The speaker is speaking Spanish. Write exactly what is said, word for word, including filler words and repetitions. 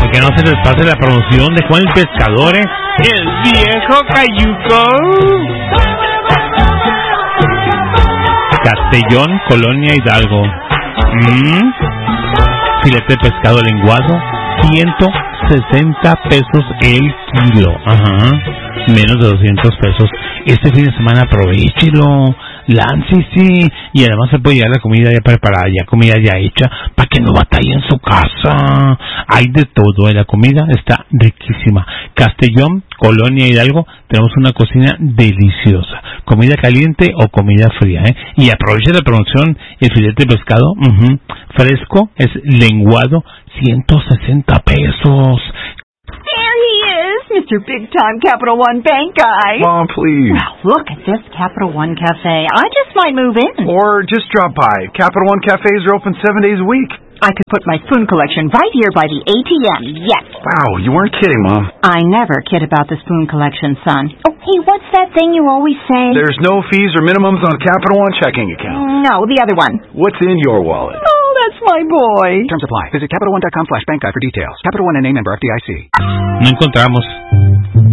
para que no se les pase la promoción de Juan el Pescador, ¿eh? El viejo cayuco. Castellón, Colonia Hidalgo. ¿Mm? Filete de pescado lenguado, ciento sesenta pesos el kilo. Ajá. Menos de doscientos pesos. Este fin de semana aprovechelo, láncese, y además se puede llevar la comida ya preparada, ya comida ya hecha, para que no batalle en su casa. Hay de todo, ¿eh? La comida está riquísima. Castellón, Colonia Hidalgo, tenemos una cocina deliciosa. Comida caliente o comida fría, ¿eh? Y aproveche la promoción, el filete de pescado, uh-huh, fresco, es lenguado, ciento sesenta pesos. There he is, Mister Big Time Capital One Bank guy. Mom, please. Well, look at this Capital One Cafe. I just might move in. Or just drop by. Capital One cafes are open seven days a week. I could put my spoon collection right here by the A T M, yes. Wow, you weren't kidding, Mom. I never kid about the spoon collection, son. Oh, hey, what's that thing you always say? There's no fees or minimums on a Capital One checking account. No, the other one. What's in your wallet? Oh, that's my boy. Terms apply. Visit Capital One dot com slash bank guide for details. Capital One N A member F D I C. No encontramos.